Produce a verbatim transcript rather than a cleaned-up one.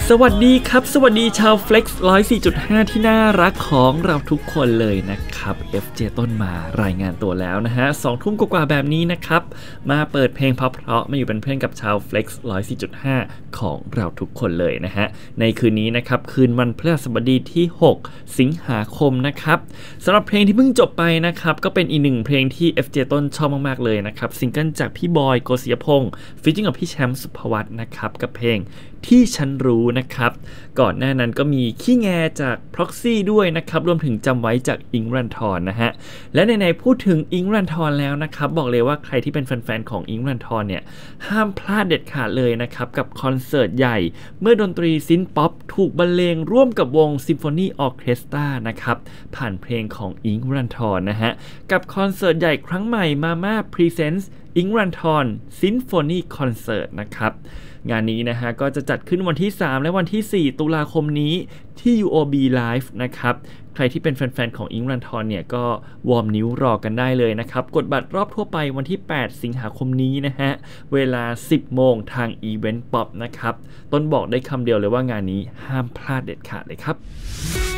สวัสดีครับสวัสดีชาว Flex หนึ่งร้อยสี่จุดห้า ที่น่ารักของเราทุกคนเลยนะครับ เอฟ เจ ต้นมารายงานตัวแล้วนะฮะสองทุ่มกว่าแบบนี้นะครับมาเปิดเพลงเพราะๆมาอยู่เป็นเพื่อนกับชาว Flex หนึ่งร้อยสี่จุดห้า ของเราทุกคนเลยนะฮะในคืนนี้นะครับคืนวันพฤหัสบดีที่หกสิงหาคมนะครับสำหรับเพลงที่เพิ่งจบไปนะครับก็เป็นอีกหนึ่งเพลงที่ เอฟ เจ ต้นชอบมากๆเลยนะครับซิงเกิลจากพี่บอยโกศิยพงศ์ฟีเจอริ่งกับพี่แชมป์สุภวัฒน์นะครับกับเพลงที่ฉันรู้นะครับก่อนหน้านั้นก็มีขี้แงจาก Proxy ด้วยนะครับรวมถึงจำไว้จากอิงค์ รันธรนะฮะและในๆพูดถึงอิงค์ รันธรแล้วนะครับบอกเลยว่าใครที่เป็นแฟนๆของอิงค์ รันธรเนี่ยห้ามพลาดเด็ดขาดเลยนะครับกับคอนเสิร์ตใหญ่เมื่อดนตรีซินธ์ป๊อปถูกบรรเลงร่วมกับวงซิมโฟนีออร์เคสตรานะครับผ่านเพลงของอิงค์ รันธรนะฮะกับคอนเสิร์ตใหญ่ครั้งใหม่ Mama Presents อิงค์ รันธร Symphony Concert นะครับงานนี้นะฮะก็จะจัดขึ้นวันที่สามและวันที่สี่ตุลาคมนี้ที่ ยู โอ บี Live นะครับใครที่เป็นแฟนๆของอิงค์ รันธรเนี่ยก็วอร์มนิ้วรอกันได้เลยนะครับกดบัตรรอบทั่วไปวันที่แปดสิงหาคมนี้นะฮะเวลา สิบโมงทางอีเวนต์ป๊อปนะครับต้นบอกได้คำเดียวเลยว่างานนี้ห้ามพลาดเด็ดขาดเลยครับ